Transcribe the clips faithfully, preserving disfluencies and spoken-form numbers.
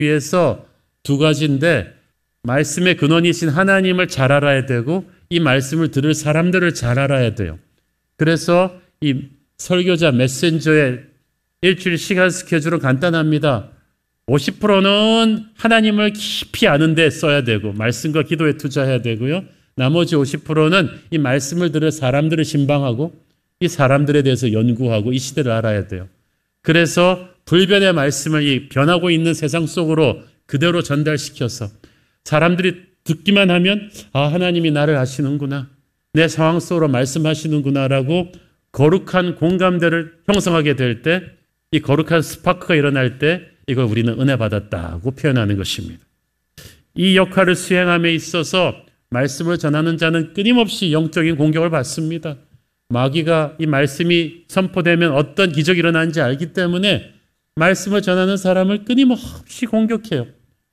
위해서 두 가지인데, 말씀의 근원이신 하나님을 잘 알아야 되고 이 말씀을 들을 사람들을 잘 알아야 돼요. 그래서 이 설교자 메신저의 일주일 시간 스케줄은 간단합니다. 오십 퍼센트는 하나님을 깊이 아는 데 써야 되고 말씀과 기도에 투자해야 되고요. 나머지 오십 퍼센트는 이 말씀을 들을 사람들을 신방하고 이 사람들에 대해서 연구하고 이 시대를 알아야 돼요. 그래서 불변의 말씀을 이 변하고 있는 세상 속으로 그대로 전달시켜서 사람들이 듣기만 하면 아, 하나님이 나를 아시는구나. 내 상황 속으로 말씀하시는구나라고 거룩한 공감대를 형성하게 될 때, 이 거룩한 스파크가 일어날 때 이걸 우리는 은혜 받았다고 표현하는 것입니다. 이 역할을 수행함에 있어서 말씀을 전하는 자는 끊임없이 영적인 공격을 받습니다. 마귀가 이 말씀이 선포되면 어떤 기적이 일어나는지 알기 때문에 말씀을 전하는 사람을 끊임없이 공격해요.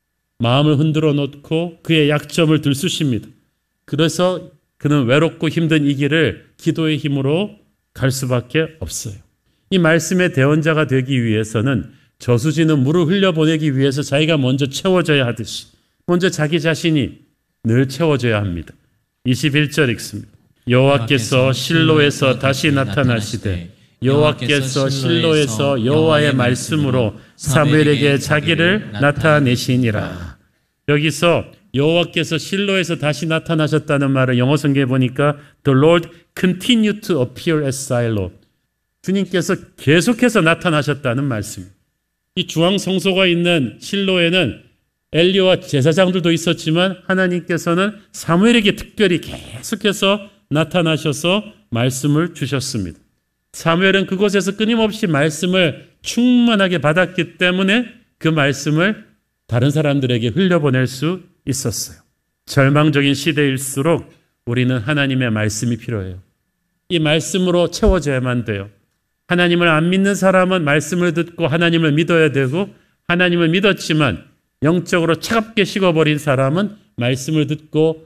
마음을 흔들어 놓고 그의 약점을 들쑤십니다. 그래서 그는 외롭고 힘든 이 길을 기도의 힘으로 갈 수밖에 없어요. 이 말씀의 대언자가 되기 위해서는 저수지는 물을 흘려보내기 위해서 자기가 먼저 채워져야 하듯이 먼저 자기 자신이 늘 채워져야 합니다. 이십일 절 읽습니다. 여호와께서 실로에서 다시 나타나시되 여호와께서 실로에서 여호와의 말씀으로 사무엘에게 자기를 나타내시니라. 여기서 여호와께서 실로에서 다시 나타나셨다는 말을 영어 성경에 보니까 The Lord continued to appear at Shiloh. 주님께서 계속해서 나타나셨다는 말씀입니다. 이 중앙 성소가 있는 실로에는 엘리야와 제사장들도 있었지만 하나님께서는 사무엘에게 특별히 계속해서 나타나셔서 말씀을 주셨습니다. 사무엘은 그곳에서 끊임없이 말씀을 충만하게 받았기 때문에 그 말씀을 다른 사람들에게 흘려보낼 수 있었어요. 절망적인 시대일수록 우리는 하나님의 말씀이 필요해요. 이 말씀으로 채워져야만 돼요. 하나님을 안 믿는 사람은 말씀을 듣고 하나님을 믿어야 되고 하나님을 믿었지만 영적으로 차갑게 식어버린 사람은 말씀을 듣고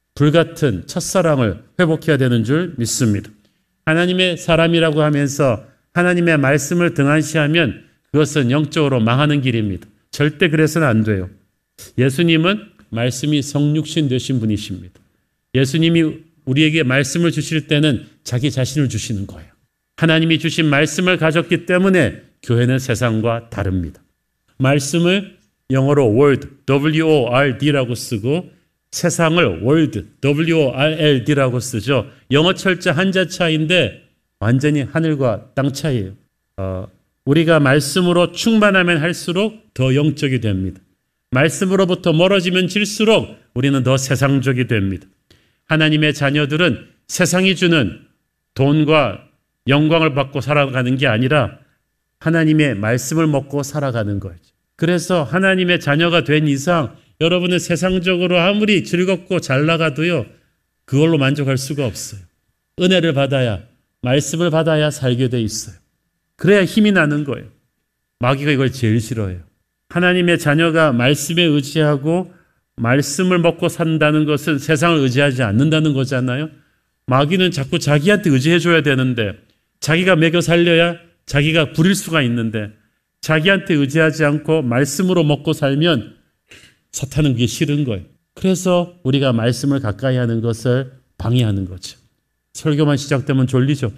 불같은 첫사랑을 회복해야 되는 줄 믿습니다. 하나님의 사람이라고 하면서 하나님의 말씀을 등한시하면 그것은 영적으로 망하는 길입니다. 절대 그래서는 안 돼요. 예수님은 말씀이 성육신 되신 분이십니다. 예수님이 우리에게 말씀을 주실 때는 자기 자신을 주시는 거예요. 하나님이 주신 말씀을 가졌기 때문에 교회는 세상과 다릅니다. 말씀을 영어로 word, 더블유 오 알 디라고 쓰고 세상을 world, 더블유 오 알 엘 디라고 쓰죠. 영어 철자 한자 차이인데 완전히 하늘과 땅 차이예요. 어, 우리가 말씀으로 충만하면 할수록 더 영적이 됩니다. 말씀으로부터 멀어지면 질수록 우리는 더 세상적이 됩니다. 하나님의 자녀들은 세상이 주는 돈과 영광을 받고 살아가는 게 아니라 하나님의 말씀을 먹고 살아가는 거죠. 그래서 하나님의 자녀가 된 이상 여러분은 세상적으로 아무리 즐겁고 잘 나가도요, 그걸로 만족할 수가 없어요. 은혜를 받아야, 말씀을 받아야 살게 돼 있어요. 그래야 힘이 나는 거예요. 마귀가 이걸 제일 싫어해요. 하나님의 자녀가 말씀에 의지하고 말씀을 먹고 산다는 것은 세상을 의지하지 않는다는 거잖아요. 마귀는 자꾸 자기한테 의지해줘야 되는데 자기가 먹여 살려야 자기가 부릴 수가 있는데 자기한테 의지하지 않고 말씀으로 먹고 살면 사탄은 그게 싫은 거예요. 그래서 우리가 말씀을 가까이 하는 것을 방해하는 거죠. 설교만 시작되면 졸리죠.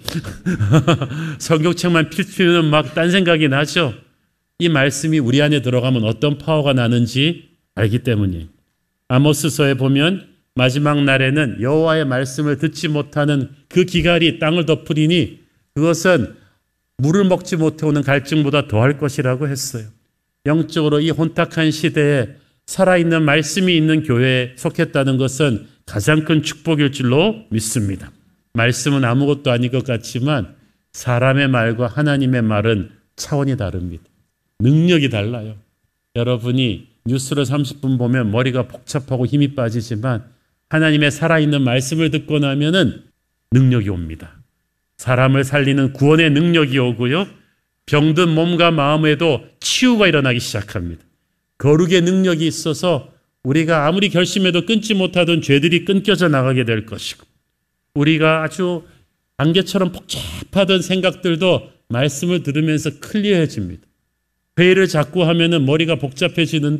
성경책만 펼치면 막 딴 생각이 나죠. 이 말씀이 우리 안에 들어가면 어떤 파워가 나는지 알기 때문이에요. 아모스서에 보면 마지막 날에는 여호와의 말씀을 듣지 못하는 그 기갈이 땅을 덮으리니 그것은 물을 먹지 못해오는 갈증보다 더할 것이라고 했어요. 영적으로 이 혼탁한 시대에 살아있는 말씀이 있는 교회에 속했다는 것은 가장 큰 축복일 줄로 믿습니다. 말씀은 아무것도 아닌 것 같지만 사람의 말과 하나님의 말은 차원이 다릅니다. 능력이 달라요. 여러분이 뉴스를 삼십 분 보면 머리가 복잡하고 힘이 빠지지만 하나님의 살아있는 말씀을 듣고 나면은 능력이 옵니다. 사람을 살리는 구원의 능력이 오고요. 병든 몸과 마음에도 치유가 일어나기 시작합니다. 거룩의 능력이 있어서 우리가 아무리 결심해도 끊지 못하던 죄들이 끊겨져 나가게 될 것이고 우리가 아주 안개처럼 복잡하던 생각들도 말씀을 들으면서 클리어해집니다. 회의를 자꾸 하면은 머리가 복잡해지는데